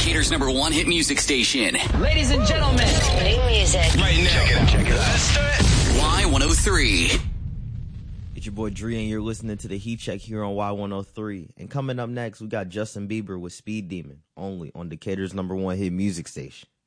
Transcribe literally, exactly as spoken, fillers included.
Decatur's number one hit music station. Ladies and gentlemen, new music. Right now. Check it out. Check it out. Let's start. Y one oh three. It's your boy Dre, and you're listening to the Heat Check here on Y one oh three. And coming up next, we got Justin Bieber with Speed Demon, only on Decatur's number one hit music station.